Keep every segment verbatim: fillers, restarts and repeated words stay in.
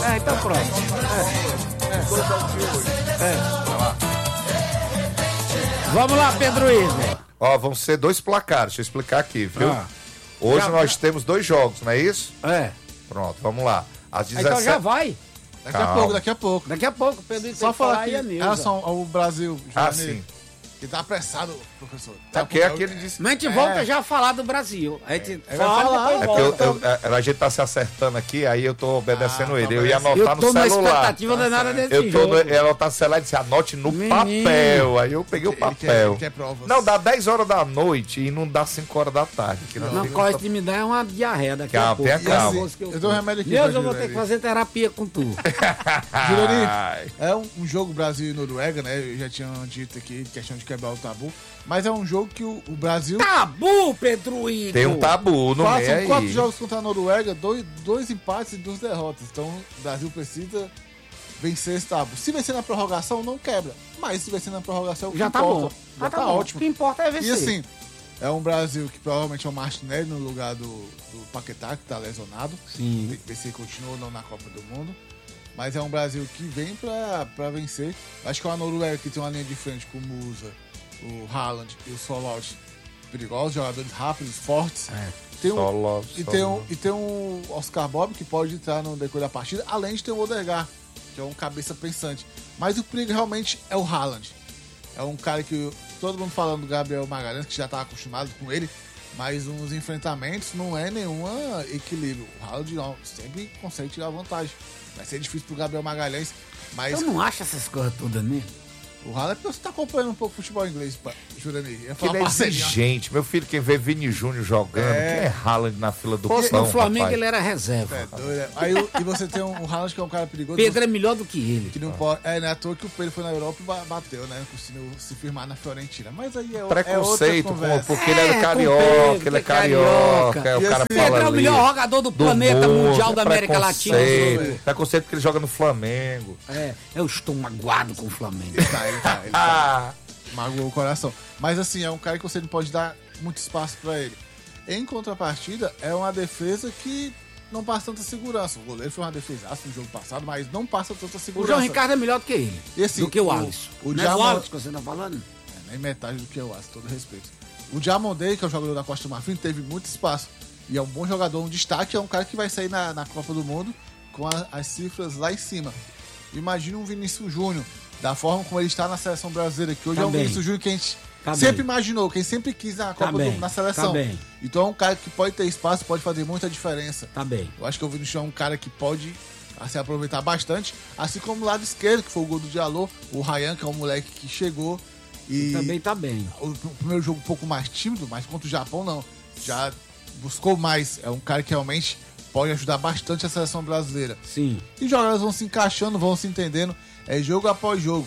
É, então pronto. É. É. É. Vamos lá, Pedro Igor. Ó, vão ser dois placares, deixa eu explicar aqui, viu? Ah. Hoje já, nós já... temos dois jogos, não é isso? É. Pronto, vamos lá. Às dezessete... Então já vai. Daqui Calma. a pouco, daqui a pouco. Daqui a pouco, Pedro. Só falar aqui em relação ao Brasil. Ah, sim. Que tá apressado, professor. Tá porque aquele disse... Mas a gente é. volta já a falar do Brasil. A gente é. fala, falar, é porque eu, eu, a, a gente tá se acertando aqui, aí eu tô obedecendo ah, ele. Eu ia anotar eu no celular. Eu tô na expectativa tá, danada desse eu tô jogo. Eu ia anotar no celular e disse, anote no Menino. papel. Aí eu peguei o papel. Ele quer, ele quer provas. Não, dá dez horas da noite e não dá cinco horas da tarde. Que não, não corre de me dar uma diarreia daqui calma, a pouco. Tenha calma. Assim, eu dou remédio aqui. Deus, eu vou ter que fazer terapia com tu. Jurani, é um, um jogo Brasil e Noruega, né? Eu já tinha dito aqui, questão de quebrar o tabu. Mas é um jogo que o, o Brasil... Tabu, Pedro Igor! Tem um tabu no meio aí. São quatro jogos contra a Noruega, dois, dois empates e duas derrotas. Então o Brasil precisa vencer esse tabu. Se vencer na prorrogação, não quebra. Mas se vencer na prorrogação, já tá importa. bom. Já tá, tá bom. ótimo. O que importa é vencer. E assim, é um Brasil que provavelmente é o Martinelli no lugar do, do Paquetá, que tá lesionado. Sim. Tem que ver se ele continua ou não na Copa do Mundo. Mas é um Brasil que vem pra, pra vencer. Acho que é uma Noruega que tem uma linha de frente com o Musa, o Haaland e o Solot perigosos, jogadores rápidos, fortes. É. Tem um, Solo, e, solo. tem um, e tem um Oscar Bob que pode entrar no decorrer da partida, além de ter o Odegaard, que é um cabeça pensante. Mas o perigo realmente é o Haaland. É um cara que todo mundo falando do Gabriel Magalhães, que já está acostumado com ele, mas nos enfrentamentos não é nenhum equilíbrio. O Haaland não, sempre consegue tirar vantagem. Vai ser difícil pro Gabriel Magalhães, mas... Eu não acho essas coisas todas, né? O Haaland é porque você tá acompanhando um pouco futebol inglês, Jurani. Ele é exigente. Meu filho, quem vê Vini Júnior jogando, é. quem é Haaland na fila do Pô, pão, no Flamengo rapaz? Ele era reserva. É, doido, é. Aí, e você tem um, um Haaland que é um cara perigoso. Pedro é melhor do que ele. Que não pode, é, não é à toa que o Pedro foi na Europa e bateu, né? Conseguiu se firmar na Fiorentina. Mas aí é, preconceito, é outra conversa. Com, porque ele é carioca, Pedro, ele é carioca. carioca é, o cara assim, fala Pedro é o melhor jogador do, do planeta mundo, mundial da América Latina. Preconceito porque ele joga no Flamengo. É, eu estou magoado com o Flamengo. Ele tá, ele tá, ele tá. Magoou o coração. Mas assim, é um cara que você não pode dar muito espaço pra ele. Em contrapartida, é uma defesa que não passa tanta segurança. O goleiro foi uma defesaça no jogo passado, mas não passa tanta segurança. O João Ricardo é melhor do que ele. E, assim, do que o Alisson. O, o não Diamond... é o Alisson que você tá falando? É, nem metade do que o Alisson, todo respeito. O Diamondei, que é o jogador da Costa do Marfim, teve muito espaço. E é um bom jogador, um destaque. É um cara que vai sair na, na Copa do Mundo com a, as cifras lá em cima. Imagina um Vinícius Júnior, da forma como ele está na seleção brasileira, que hoje tá é um bem. Vinícius Júnior que a gente tá sempre bem. imaginou, quem sempre quis na Copa tá do Mundo, na seleção. Tá então é um cara que pode ter espaço, pode fazer muita diferença. Tá bem. Eu acho que o Vinícius é um cara que pode se aproveitar bastante, assim como o lado esquerdo, que foi o gol do Diallo, o Ryan, que é um moleque que chegou e... Também tá bem. O, o primeiro jogo um pouco mais tímido, mas contra o Japão não. Já buscou mais. É um cara que realmente pode ajudar bastante a seleção brasileira. Sim. E os jogadores vão se encaixando, vão se entendendo. É jogo após jogo.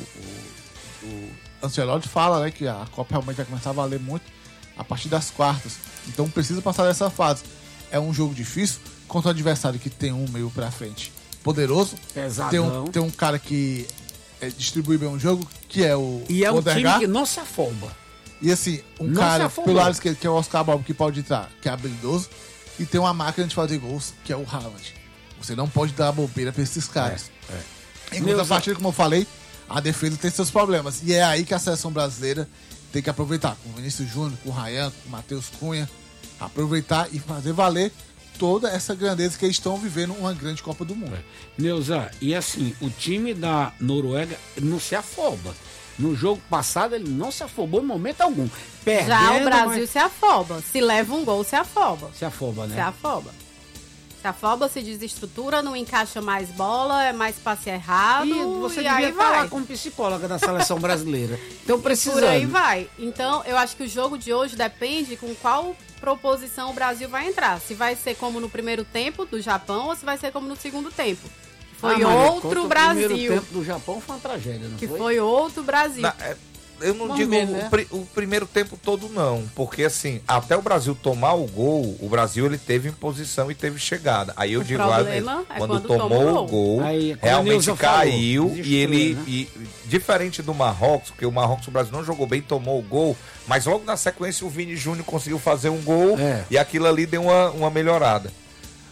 O, o Ancelotti fala, né, que a Copa realmente vai começar a valer muito a partir das quartas. Então precisa passar dessa fase. É um jogo difícil contra um adversário que tem um meio pra frente poderoso. Pesadão. Tem um, tem um cara que é, distribui bem o jogo, que é o E é um Odegaard. time que não se afoba. E assim, um não cara pelo lado esquerdo, que é o Oscar Bob, que pode entrar, que é habilidoso. E tem uma máquina de fazer gols, que é o Haaland. Você não pode dar bobeira pra esses caras. É, é. Em contrapartida, como eu falei, a defesa tem seus problemas. E é aí que a seleção brasileira tem que aproveitar. Com o Vinícius Júnior, com o Ryan, com o Matheus Cunha. Aproveitar e fazer valer toda essa grandeza que eles estão vivendo uma grande Copa do Mundo. É. Neuza, e assim, o time da Noruega não se afoba. No jogo passado ele não se afobou em momento algum. Perdendo, Já o Brasil mas... se afoba. Se leva um gol, se afoba. Se afoba, né? Se afoba. Se afoba, se desestrutura, não encaixa mais bola, é mais passe errado. E você e devia aí estar vai. lá como psicóloga da seleção brasileira. Então precisando. Por aí vai. Então, eu acho que o jogo de hoje depende com qual proposição o Brasil vai entrar. Se vai ser como no primeiro tempo do Japão ou se vai ser como no segundo tempo. Foi ah, outro Brasil. O primeiro tempo do Japão foi uma tragédia, não que foi? Que foi outro Brasil. Na, é... Eu não Vamos digo ver, o, né? pri, o primeiro tempo todo, não. Porque, assim, até o Brasil tomar o gol, o Brasil ele teve imposição e teve chegada. Aí eu o digo, problema ah, é quando, quando tomou o gol, aí, realmente caiu. Falou, e ele, né? e, diferente do Marrocos, porque o Marrocos, o Brasil não jogou bem, tomou o gol. Mas logo na sequência o Vini Júnior conseguiu fazer um gol é. e aquilo ali deu uma, uma melhorada.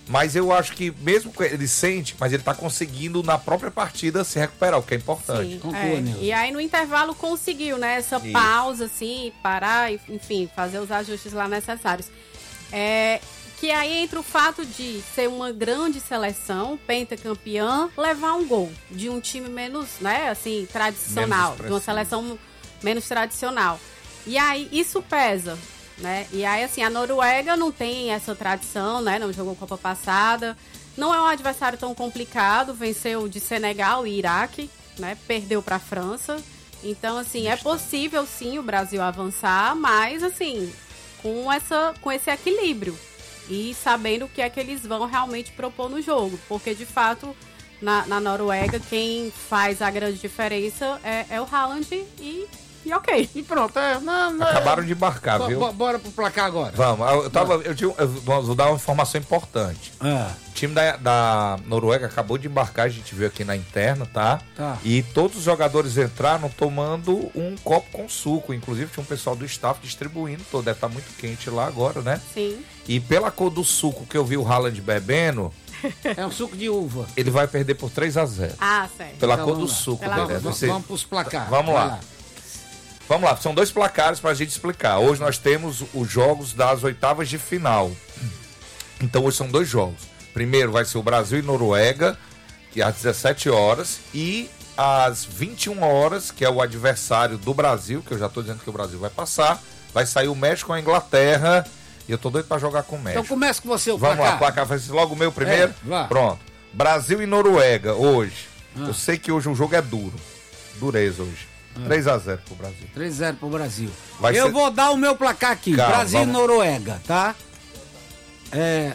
Mas eu acho que mesmo que ele sente, mas ele tá conseguindo na própria partida se recuperar, o que é importante. Sim, é. E aí no intervalo conseguiu, né? Essa Isso. pausa, assim, parar, enfim, fazer os ajustes lá necessários. É, que aí entra o fato de ser uma grande seleção, pentacampeã, levar um gol de um time menos, né, assim, tradicional, de uma seleção menos tradicional. E aí isso pesa. Né? E aí, assim, a Noruega não tem essa tradição, né? Não jogou Copa passada. Não é um adversário tão complicado. Venceu de Senegal e Iraque, né? Perdeu para a França. Então, assim, é possível, sim, o Brasil avançar, mas, assim, com, essa, com esse equilíbrio. E sabendo o que é que eles vão realmente propor no jogo. Porque, de fato, na, na Noruega, quem faz a grande diferença é, é o Haaland e... E ok. E pronto. É, não, não, Acabaram de embarcar, b- viu? B- bora pro placar agora. Vamos. Eu, tava, eu, tinha, eu vou dar uma informação importante. Ah. O time da, da Noruega acabou de embarcar, a gente viu aqui na interna, tá? Tá. E todos os jogadores entraram tomando um copo com suco. Inclusive tinha um pessoal do staff distribuindo todo. Deve estar muito quente lá agora, né? Sim. E pela cor do suco que eu vi o Haaland bebendo... É um suco de uva. Ele vai perder por três a zero. Ah, sério. Pela então, cor do lá. suco Pela dele. Vamos, Você... vamos pros placares. Vamos lá. lá. Vamos lá, são dois placares pra gente explicar. Hoje nós temos os jogos das oitavas de final. Então hoje são dois jogos. Primeiro vai ser o Brasil e Noruega, que é às dezessete horas, e às vinte e uma horas, que é o adversário do Brasil, que eu já tô dizendo que o Brasil vai passar, vai sair o México com a Inglaterra, e eu tô doido pra jogar com o México. Então começa com você o Vamos placar. lá, placar vai ser logo o meu primeiro? É, vá. Pronto. Brasil e Noruega, hoje. Ah. Eu sei que hoje o jogo é duro. Dureza hoje. três a zero pro Brasil. três a zero pro Brasil. Vai eu ser... vou dar o meu placar aqui. Calma, Brasil vamos... e Noruega, tá? É...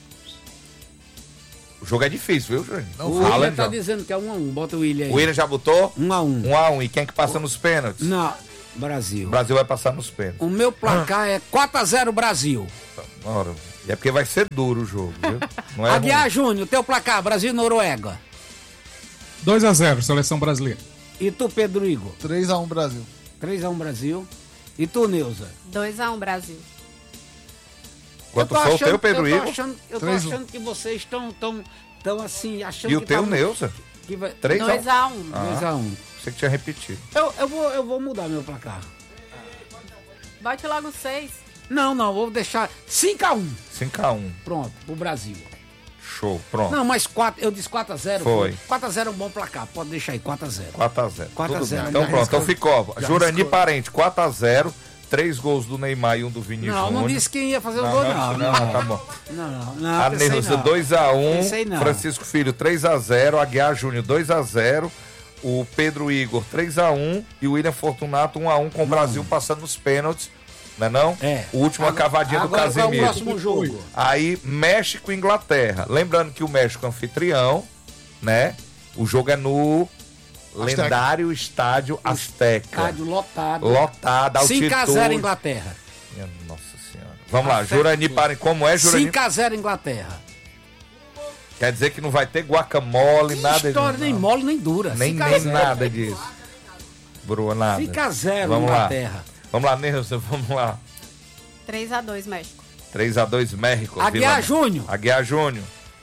O jogo é difícil, viu, Jurandir? O William tá dizendo que é um a um. Bota o William aí. O William já botou? um a um. um a um. E quem é que passa nos pênaltis? Não, Brasil. O Brasil vai passar nos pênaltis. O meu placar é quatro a zero Brasil. Ora, é porque vai ser duro o jogo, viu? Não é Aguiar ruim. Júnior, teu placar, Brasil e Noruega. dois a zero, seleção brasileira. E tu, Pedro Igor? três a um Brasil. três a um Brasil. E tu, Neuza? dois a um Brasil. Quanto foi o teu, Pedro eu tô Igor? achando, eu tô três a um. achando que vocês estão tão, tão assim, achando E o que teu, tá- Neuza? que vai... três a um. dois a um. Ah. dois a um. Você que tinha repetido. Eu, eu, vou, eu vou mudar meu placar. Bote logo seis. Não, não, vou deixar cinco a um. cinco a um. Pronto, pro Brasil. Show, pronto. Não, mas quatro, eu disse quatro a zero. Foi. quatro a zero é um bom placar, pode deixar aí, quatro a zero. quatro a zero. quatro a Tudo zero, bem. Então já pronto, então arriscou. ficou. Jurandir Parente, quatro a zero. Três gols do Neymar e um do Vini Não, Júnior. não disse quem ia fazer o Não, gol, não, não. não, Não, tá bom. não, não. não A pensei Neuza não. dois a um, Pensei não. Francisco Filho três a zero, Aguiar Júnior dois a zero, o Pedro Igor três a um e o William Fortunato um a um com o Brasil passando nos pênaltis, não é não? É. O último a cavadinha do Agora, qual é o Casemiro. próximo jogo? Aí México e Inglaterra. Lembrando que o México é anfitrião, né? O jogo é no Azteca. lendário estádio Azteca. Estádio lotado. Lotado, altitude. cinco a zero Inglaterra. Minha Nossa Senhora. Vamos lá, Azteca. Jurandir Parem. Como é, Jurandir? cinco a zero Inglaterra. Quer dizer que não vai ter guacamole, Que nada história, disso. nem não. mole, nem dura. Nem, cinco a nem zero. nada disso. Bro, nada. cinco a zero Vamos lá. Inglaterra. Vamos lá, Neuza, vamos lá. três a dois México. três a dois México. Aguiar Vila- Júnior. Aguiar Júnior.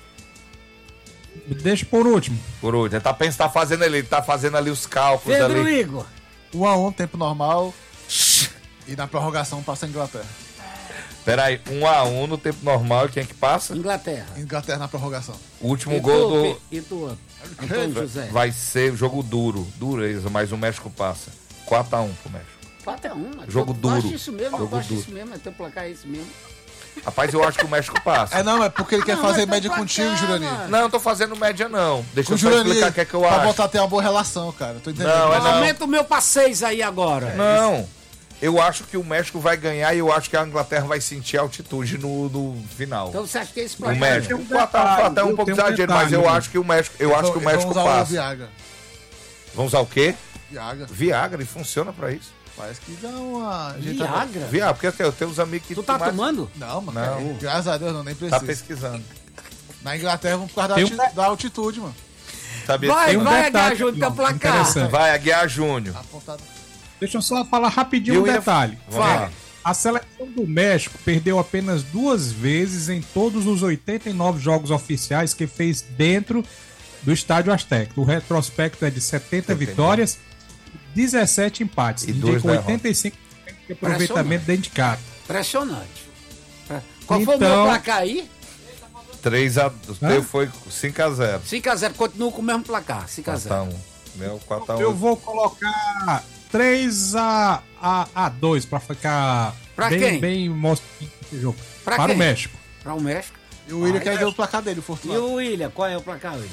Deixa por último. Por último. Ele tá, pensa, tá fazendo ali, ele tá fazendo ali os cálculos Pedro ali. Igor. um a um, tempo normal. E na prorrogação passa a Inglaterra. Peraí, um a um no tempo normal, quem é que passa? Inglaterra. Inglaterra na prorrogação. O último E gol tu, do... Pe- E tu, Antônio José. Vai ser jogo duro, dureza, mas o México passa. quatro a um pro México. quatro a um. mas Jogo tu- tu duro. acha isso mesmo, Jogo eu acho duro. isso mesmo, é teu placar é isso mesmo. Rapaz, eu acho que o México passa. É não, é porque ele quer Não, fazer mas tá média pra contigo, cá, Jurandir. mano. Não, eu tô fazendo média não. Deixa Com eu o só Jurandir, explicar o que é que eu pra acho. voltar a ter uma boa relação, cara. Tô entendendo. Não, é não. Aumenta o meu pra seis aí agora. Não, eu acho que o México vai ganhar e eu acho que a Inglaterra vai sentir altitude no, no final. Então você acha que é esse O placar? México. Tem um quatro a um, detalhe, até um eu pouco tenho um exagero, mas eu detalhe, acho que o México, eu acho que o Então México vamos usar o passa. Viagra. Vamos usar o quê? Viagra. Viagra, e funciona pra isso. Parece que dá uma... ajeitada. Viagra? Viagra, porque assim, eu tenho uns amigos que Tu tá mais- tomando? Não, mano. Não. é, Graças a Deus, não, nem Tá precisa. pesquisando. Na Inglaterra, vamos por causa da, Tem alti- um- da altitude, mano. Sabia? Vai, Tem um vai, detalhe Aguiar Júnior, aqui, teu ó, placar. interessante. Vai, Aguiar Júnior. Apontado. Deixa eu só falar E rapidinho o um William- detalhe. Vamos Vai. lá. A seleção do México perdeu apenas duas vezes em todos os oitenta e nove jogos oficiais que fez dentro do Estádio Azteca. O retrospecto é de setenta vitórias e dezessete empates. E indica oitenta e cinco por cento de aproveitamento dentro de casa. Impressionante. Qual Então- foi o meu placar aí? três a dois. O teu foi cinco a zero. cinco a zero, continua com o mesmo placar. cinco a zero. Meu quatro a um. Eu vou colocar três a dois para ficar Pra bem, quem? bem mocinho esse jogo. Pra Para quem? o México. Para o México. E o William Ah, quer é. ver o placar dele, o E Fortunato. o William, qual é o placar, William?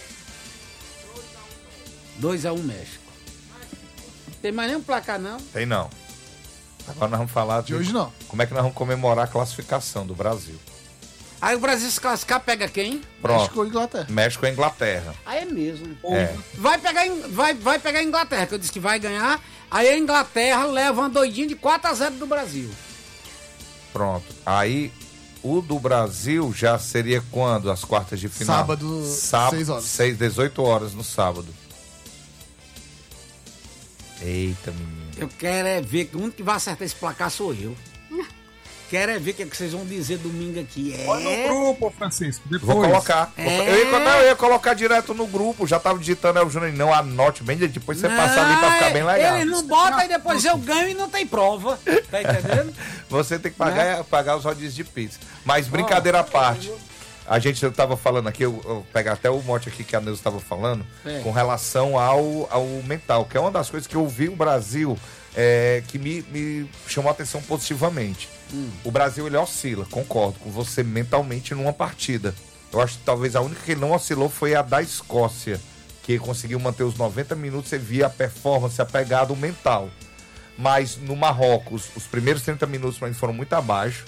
dois a um México. Tem mais nenhum placar, não? Tem não. Agora nós vamos falar de, De hoje não. como é que nós vamos comemorar a classificação do Brasil. Aí o Brasil se classificar, pega quem? Pronto. México ou Inglaterra. México e Inglaterra. Aí é mesmo. É. Vai pegar, In- vai, vai pegar a Inglaterra, que eu disse que vai ganhar. Aí a Inglaterra leva uma doidinha de quatro a zero do Brasil. Pronto. Aí o do Brasil já seria quando? As quartas de final? Sábado, Sábado, seis horas. seis, dezoito horas no sábado. Eita, menino. Eu quero é ver que o único que vai acertar esse placar sou eu. Quero é ver o que, é que vocês vão dizer domingo aqui. Olha É. no grupo, Francisco. Depois. Vou colocar. É. Vou- Eu, ia, não, eu ia colocar direto no grupo. Já tava digitando aí o Júnior. Não, anote bem. Depois você passa ali pra ficar bem legal. Ele não bota e depois eu ganho e não tem prova. Tá entendendo? Você tem que pagar, pagar os rodízios de pizza. Mas brincadeira à parte. A gente estava falando aqui, eu, eu pegar até o mote aqui que a Neuza estava falando, É. com relação ao, ao mental, que é uma das coisas que eu vi o Brasil é, que me, me chamou a atenção positivamente. Hum. O Brasil, ele oscila, concordo com você, mentalmente numa partida. Eu acho que talvez a única que ele não oscilou foi a da Escócia, que conseguiu manter os noventa minutos, você via a performance, a pegada, o mental. Mas no Marrocos, os primeiros trinta minutos para mim foram muito abaixo.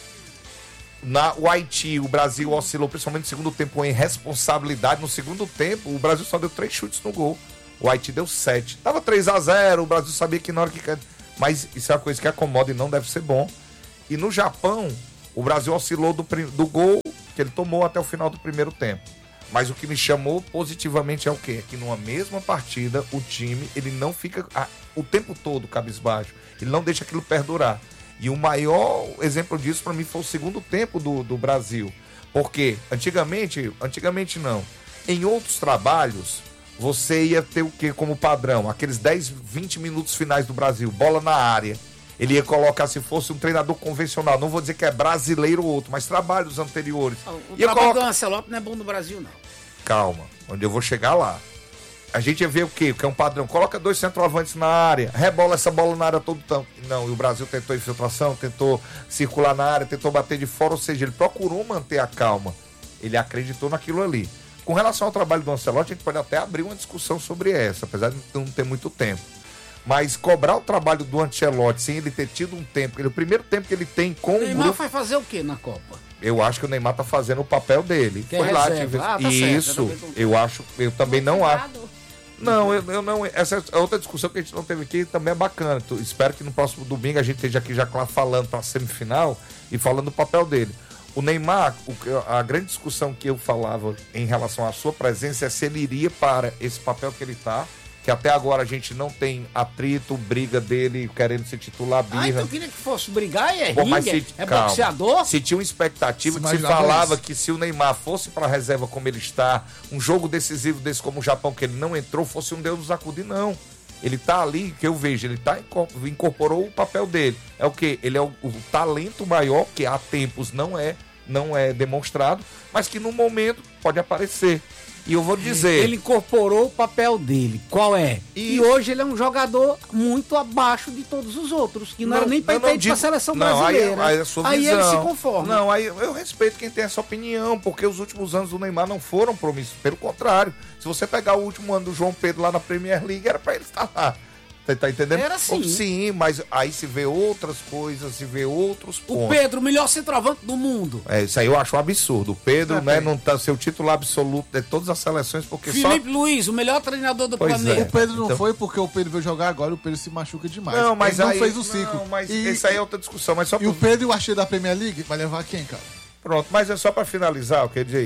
Na, o Haiti, o Brasil oscilou principalmente no segundo tempo em responsabilidade. No segundo tempo, o Brasil só deu três chutes no gol. O Haiti deu sete. Tava três a zero, o Brasil sabia que na hora que... Mas isso é uma coisa que acomoda e não deve ser bom. E no Japão, o Brasil oscilou do, prim- do gol que ele tomou até o final do primeiro tempo. Mas o que me chamou positivamente é o quê? É que numa mesma partida, o time, ele não fica ah, o tempo todo cabisbaixo. Ele não deixa aquilo perdurar. E o maior exemplo disso para mim foi o segundo tempo do, do Brasil. Porque antigamente, antigamente não. Em outros trabalhos, você ia ter o quê como padrão? Aqueles dez, vinte minutos finais do Brasil, bola na área. Ele ia colocar, se fosse um treinador convencional, não vou dizer que é brasileiro ou outro, mas trabalhos anteriores. O Ia trabalho colocar... do Ancelotti não é bom no Brasil, não. Calma, onde eu vou chegar lá. A gente ia ver o quê? Que é um padrão. Coloca dois centroavantes na área, rebola essa bola na área todo o tempo. Não, e o Brasil tentou infiltração, tentou circular na área, tentou bater de fora, ou seja, ele procurou manter a calma. Ele acreditou naquilo ali. Com relação ao trabalho do Ancelotti, a gente pode até abrir uma discussão sobre essa, apesar de não ter muito tempo. Mas cobrar o trabalho do Ancelotti sem ele ter tido um tempo, ele, o primeiro tempo que ele tem com O o Neymar grupo, vai fazer o quê na Copa? eu acho que o Neymar tá fazendo o papel dele. Que é Foi lá, reserva. tive... Ah, tá certo, Isso, eu também tô- eu acho, eu também não acho. Jogador. Não, eu, eu não. Essa é outra discussão que a gente não teve aqui também é bacana. Tu- espero que no próximo domingo a gente esteja aqui já cla- falando para a semifinal e falando do papel dele. O Neymar, o que- a grande discussão que eu falava em relação à sua presença é se ele iria para esse papel que ele tá, que até agora a gente não tem atrito, briga dele querendo se titular, Ah, birra. então eu queria que fosse brigar e é Bom, mas ringue, se- é calma. boxeador. Se tinha uma expectativa Se que se imaginava falava isso. que se o Neymar fosse para a reserva como ele está, um jogo decisivo desse como o Japão, que ele não entrou, fosse um Deus nos acudir, não. Ele tá ali, que eu vejo, ele tá incorporou o papel dele. É o quê? Ele é o, o talento maior, que há tempos não é, não é demonstrado, mas que no momento pode aparecer. E eu vou dizer... Ele incorporou o papel dele. Qual é? E, E- hoje ele é um jogador muito abaixo de todos os outros, que não, era nem para ir para a digo- seleção não, brasileira. Aí, aí, é a sua Aí visão. ele se conforma. Não, aí eu respeito quem tem essa opinião, porque os últimos anos do Neymar não foram promissores. Pelo contrário, se você pegar o último ano do João Pedro lá na Premier League, era para ele estar lá. Você tá entendendo? Era sim. Sim, mas aí se vê outras coisas, se vê outros O pontos. Pedro, o melhor centroavante do mundo. É, isso aí eu acho um absurdo. O Pedro, É, né, bem. não tá seu titular absoluto de todas as seleções, porque Felipe Luiz, o melhor treinador do Pois planeta. é. O Pedro não Então- foi porque o Pedro veio jogar agora, o Pedro se machuca demais. só... Não, mas Ele não aí... fez o ciclo. Não, mas e, isso aí é outra discussão, mas só e o Pedro e o Archie da Premier League vai levar quem, cara? Pronto, mas é só para finalizar, eu queria dizer isso.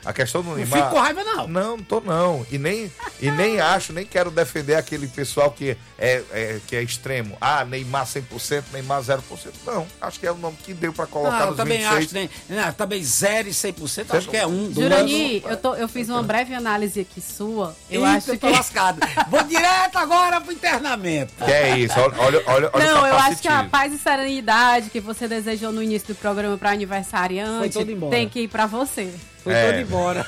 A questão do Não Neymar... fico com raiva, não. Não, não tô não. E nem, e nem acho, nem quero defender aquele pessoal que é, é, que é extremo. Ah, Neymar cem por cento, Neymar zero por cento. Não, acho que é o nome que deu pra colocar Não, eu nos também vinte e seis. acho, né? Não, também zero e cem por cento, acho que é um. do Jurani, lado. eu, tô, eu fiz uma breve análise aqui sua. Eu Eita, acho eu que. tô lascado. Vou direto agora pro internamento. Que é isso, olha, olha, olha, olha Não, o eu acho que a capacitivo. paz e serenidade que você desejou no início do programa para Foi aniversariante todo embora. tem que ir para você. Foi É. todo embora.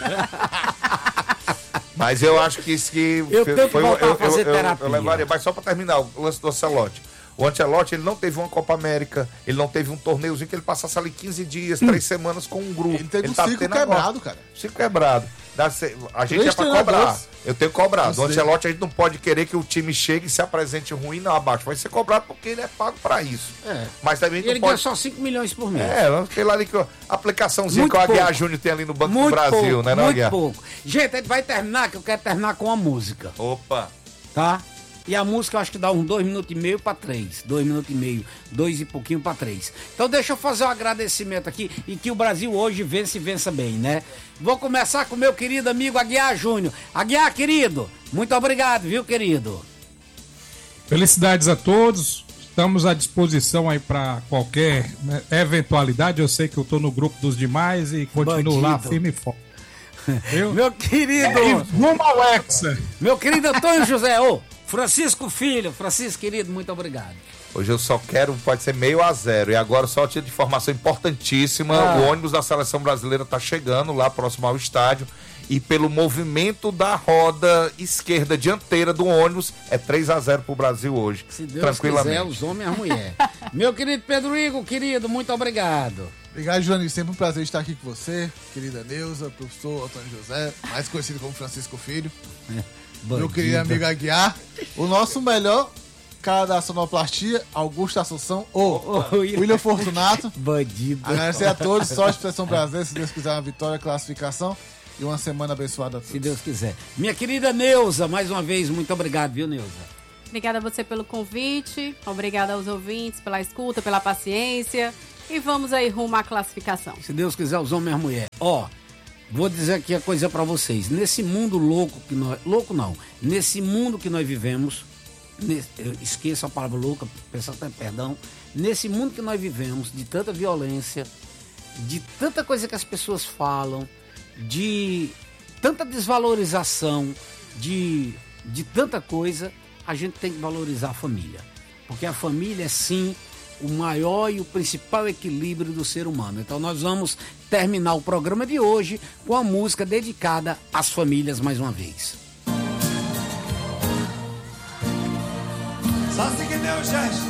Mas eu acho que isso que Eu tenho que foi voltar eu, a fazer eu, eu, terapia. eu levaria, mas só pra terminar o lance do Ancelotti. O Ancelotti, ele não teve uma Copa América, ele não teve um torneiozinho que ele passasse ali quinze dias, três semanas com um grupo. Ele teve um tá ciclo tendo agora. quebrado, cara. Ciclo quebrado. Dá se- A gente Três é pra treinadores. cobrar. Eu tenho cobrado. O Eu sei. Ancelotti, a gente não pode querer que o time chegue e se apresente ruim, não, abaixo. Vai ser cobrado porque ele é pago pra isso. É. Mas também a E gente ele não ganha pode... só cinco milhões por mês. É, aquele ali que a aplicaçãozinha Muito que o Aguiar pouco. Júnior tem ali no Banco Muito do Brasil, pouco, né, não, muito Aguiar? pouco. Gente, a gente vai terminar, que eu quero terminar com uma música, Opa! tá? E a música eu acho que dá uns dois minutos e meio pra três. Dois minutos e meio, dois e pouquinho pra três. Então deixa eu fazer um agradecimento aqui e que o Brasil hoje vence e vença bem, né? Vou começar com o meu querido amigo Aguiar Júnior. Aguiar, querido, muito obrigado, viu, querido? Felicidades a todos. Estamos à disposição aí para qualquer, né, eventualidade. Eu sei que eu tô no grupo dos demais e continuo lá Bandido. firme e forte. Viu? Meu querido, E rumo ao Hexa. meu querido Antônio José, ô, Francisco Filho, Francisco, querido, muito obrigado. Hoje eu só quero, pode ser meio a zero. E agora só tinha de informação importantíssima. Ah. O ônibus da seleção brasileira tá chegando lá próximo ao estádio. E pelo movimento da roda esquerda dianteira do ônibus, é três a zero pro Brasil hoje. Se Deus tranquilamente. quiser, os homens e as mulheres. Meu querido Pedro Igor, querido, muito obrigado. Obrigado, Johnny. Sempre um prazer estar aqui com você, querida Neuza, professor Antônio José, mais conhecido como Francisco Filho. Meu querido amigo Aguiar. O nosso melhor cara da sonoplastia, Augusto Assunção, ou Ô, William. William Fortunato. Bandido. Agradecer a todos, sorte para São Brasileiro, se Deus quiser, uma vitória, classificação e uma semana abençoada a todos. Se Deus quiser. Minha querida Neuza, mais uma vez, muito obrigado, viu, Neuza? Obrigada a você pelo convite, obrigada aos ouvintes pela escuta, pela paciência e vamos aí rumo à classificação. Se Deus quiser, os homens e as mulheres. Ó, vou dizer aqui a coisa pra vocês. Nesse mundo louco que nós... Louco não. Nesse mundo que nós vivemos... Nesse, eu esqueço a palavra louca, peço até perdão. Nesse mundo que nós vivemos, de tanta violência, de tanta coisa que as pessoas falam, de tanta desvalorização, de, de tanta coisa, a gente tem que valorizar a família. Porque a família é sim o maior e o principal equilíbrio do ser humano. Então nós vamos terminar o programa de hoje com a música dedicada às famílias mais uma vez. Só seguir meu gesto.